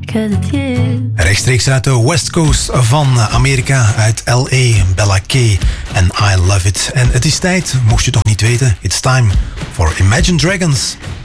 'cause it's you. Rechtstreeks uit de West Coast van Amerika, uit L.A., Bella K en I Love It. En het is tijd, mocht je het nog niet weten, it's time for Imagine Dragons.